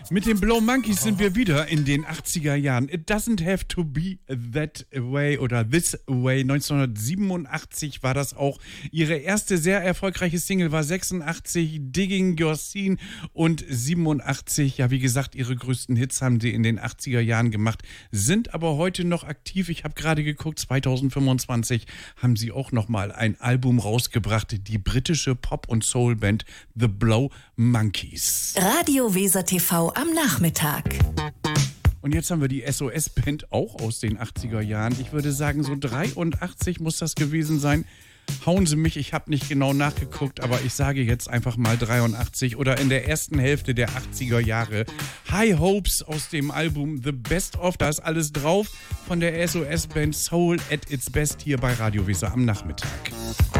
Mit den Blow Monkeys sind wir wieder in den 80er Jahren. It doesn't have to be that way oder this way. 1987 war das auch. Ihre erste sehr erfolgreiche Single war 86, Digging Your Scene, und 87, ja wie gesagt, ihre größten Hits haben sie in den 80er Jahren gemacht, sind aber heute noch aktiv. Ich habe gerade geguckt, 2025 haben sie auch nochmal ein Album rausgebracht, die britische Pop- und Soul-Band The Blow Monkeys. Radio Weser TV am Nachmittag. Und jetzt haben wir die SOS-Band auch aus den 80er Jahren. Ich würde sagen, so 83 muss das gewesen sein. Hauen Sie mich, ich habe nicht genau nachgeguckt, aber ich sage jetzt einfach mal 83 oder in der ersten Hälfte der 80er Jahre. High Hopes aus dem Album The Best Of, da ist alles drauf von der SOS-Band Soul at its Best hier bei Radio Weser am Nachmittag.